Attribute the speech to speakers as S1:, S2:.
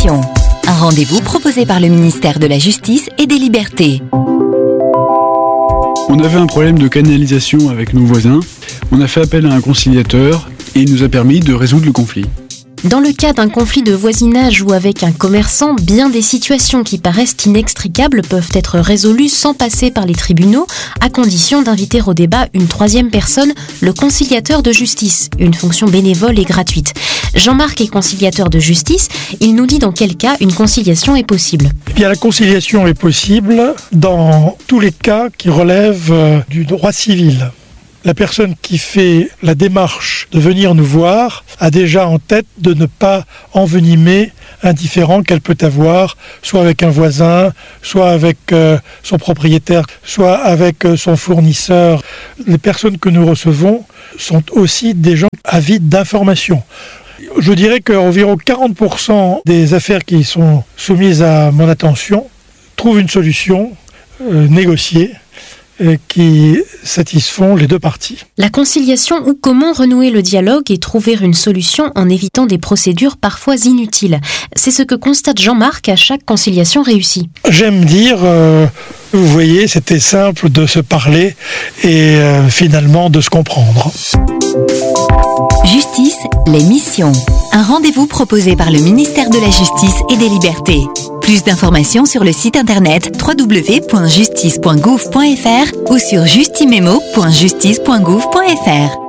S1: Mission. Un rendez-vous proposé par le ministère de la Justice et des Libertés.
S2: On avait un problème de canalisation avec nos voisins. On a fait appel à un conciliateur et il nous a permis de résoudre le conflit.
S3: Dans le cas d'un conflit de voisinage ou avec un commerçant, bien des situations qui paraissent inextricables peuvent être résolues sans passer par les tribunaux, à condition d'inviter au débat une troisième personne, le conciliateur de justice, une fonction bénévole et gratuite. Jean-Marc est conciliateur de justice, il nous dit dans quel cas une conciliation est possible.
S4: Bien, la conciliation est possible dans tous les cas qui relèvent du droit civil. La personne qui fait la démarche de venir nous voir a déjà en tête de ne pas envenimer un différend qu'elle peut avoir, soit avec un voisin, soit avec son propriétaire, soit avec son fournisseur. Les personnes que nous recevons sont aussi des gens avides d'informations. Je dirais qu'environ 40% des affaires qui sont soumises à mon attention trouvent une solution négociée qui satisfont les deux parties.
S3: La conciliation ou comment renouer le dialogue et trouver une solution en évitant des procédures parfois inutiles. C'est ce que constate Jean-Marc à chaque conciliation réussie.
S4: J'aime dire, vous voyez, c'était simple de se parler et finalement de se comprendre.
S1: Justice, les missions. Un rendez-vous proposé par le ministère de la Justice et des Libertés. Plus d'informations sur le site internet www.justice.gouv.fr ou sur justimemo.justice.gouv.fr.